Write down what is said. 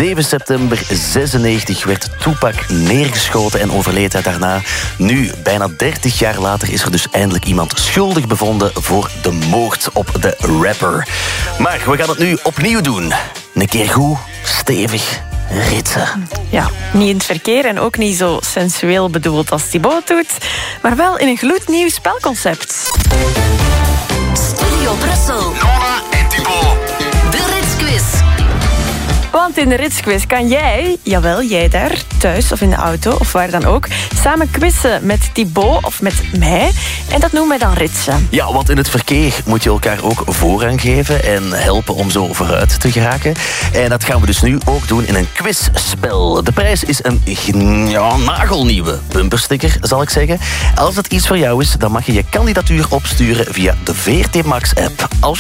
7 september 96 werd Tupac neergeschoten en overleed hij daarna. Nu, bijna 30 jaar later, is er dus eindelijk iemand schuldig bevonden voor de moord op de rapper. Maar we gaan het nu opnieuw doen. Een keer goed, stevig ritsen. Ja, niet in het verkeer en ook niet zo sensueel bedoeld als Thibaut doet, maar wel in een gloednieuw spelconcept. Studio Brussel. Nora en Thibaut. De Ritsquiz. Want in de Ritsquiz kan jij, jawel, jij daar, thuis of in de auto of waar dan ook, samen quizzen met Thibaut of met mij. En dat noemen wij dan ritsen. Ja, want in het verkeer moet je elkaar ook voorrang geven en helpen om zo vooruit te geraken. En dat gaan we dus nu ook doen in een quizspel. De prijs is een nagelnieuwe bumpersticker, zal ik zeggen. Als dat iets voor jou is, dan mag je je kandidatuur opsturen via de VRT Max app. Als